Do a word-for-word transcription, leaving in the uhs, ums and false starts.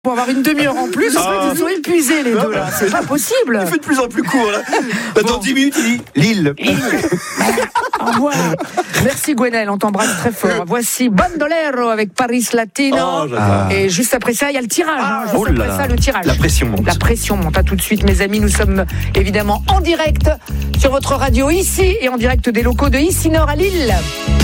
Pour avoir une demi-heure en plus, en fait, ils sont épuisés les deux là, c'est pas possible. Il fait de plus en plus court là. Bah, dans bon. dix minutes, il dit Lille. Au revoir. Merci Gwenelle, on t'embrasse très fort. Voici Bandolero avec Paris Latino. Oh, ah. Et juste après ça, il y a le tirage. Ah, hein, juste oh après là ça, le tirage. La pression monte. La pression monte. À tout de suite, mes amis. Nous sommes évidemment en direct sur votre radio ici et en direct des locaux de Ici Nord à Lille.